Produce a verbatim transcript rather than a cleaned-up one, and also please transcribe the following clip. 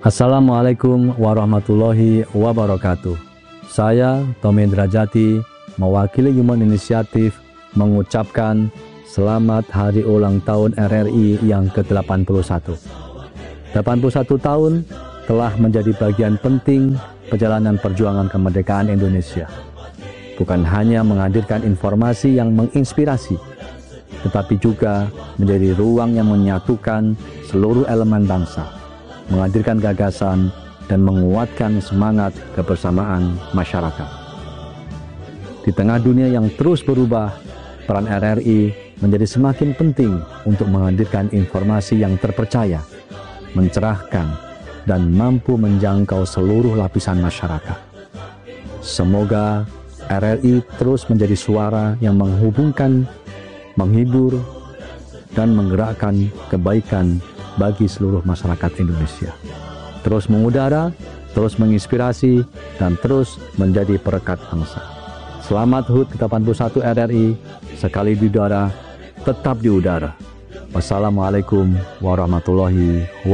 Assalamualaikum warahmatullahi wabarakatuh. Saya, Tommy Indrajati, mewakili Human Initiative mengucapkan selamat hari ulang tahun R R I yang ke delapan puluh satu. delapan puluh satu tahun telah menjadi bagian penting perjalanan perjuangan kemerdekaan Indonesia. Bukan hanya menghadirkan informasi yang menginspirasi, tetapi juga menjadi ruang yang menyatukan seluruh elemen bangsa, menghadirkan gagasan dan menguatkan semangat kebersamaan masyarakat. Di tengah dunia yang terus berubah, peran R R I menjadi semakin penting untuk menghadirkan informasi yang terpercaya, mencerahkan, dan mampu menjangkau seluruh lapisan masyarakat. Semoga R R I terus menjadi suara yang menghubungkan, menghibur, dan menggerakkan kebaikan bagi seluruh masyarakat Indonesia. Terus mengudara, terus menginspirasi, dan terus menjadi perekat bangsa. Selamat H U T ke delapan puluh satu R R I, sekali di udara, tetap di udara. Wassalamualaikum warahmatullahi wabarakatuh.